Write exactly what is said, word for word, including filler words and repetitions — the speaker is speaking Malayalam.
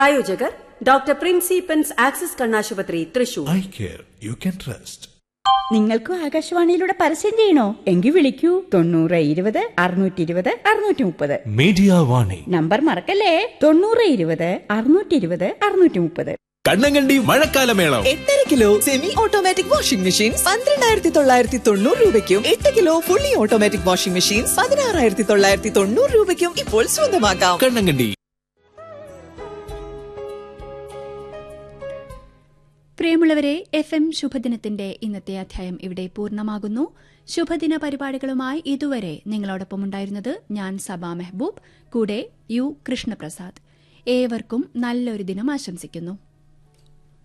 പ്രായോജകർ ഡോക്ടർ പ്രിൻസിപ്പൻസ് ആക്സിസ് കണ്ണാശുപത്രി Thrissur. Eye care you can trust. നിങ്ങൾക്കും ആകാശവാണിയിലൂടെ പരസ്യം ചെയ്യണോ? എങ്കിൽ വിളിക്കൂ തൊണ്ണൂറ് ഇരുപത് അറുന്നൂറ്റി ഇരുപത് അറുന്നൂറ്റി മുപ്പത്. മീഡിയ വാണി നമ്പർ മറക്കല്ലേ, തൊണ്ണൂറ് ഇരുപത് അറുന്നൂറ്റി ഇരുപത് അറുന്നൂറ്റി മുപ്പത്. കണ്ണങ്കണ്ടി മഴക്കാലമേളം എട്ടര kilo semi automatic washing machine പന്ത്രണ്ടായിരത്തി തൊള്ളായിരത്തി തൊണ്ണൂറ് രൂപയ്ക്കും എട്ട് kilo fully automatic washing machine പതിനാറായിരത്തി തൊള്ളായിരത്തി തൊണ്ണൂറ് രൂപയ്ക്കും ഇപ്പോൾ സ്വന്തമാക്കാം. കണ്ണങ്കണ്ടി. പ്രിയമുള്ളവരെ, എഫ് എം ശുഭദിനത്തിന്റെ ഇന്നത്തെ അധ്യായം ഇവിടെ പൂർണ്ണമാകുന്നു. ശുഭദിന പരിപാടികളുമായി ഇതുവരെ നിങ്ങളോടൊപ്പമുണ്ടായിരുന്നത് ഞാൻ സബാ മെഹബൂബ്, കൂടെ യു കൃഷ്ണപ്രസാദ്. ഏവർക്കും നല്ലൊരു ദിനം ആശംസിക്കുന്നു.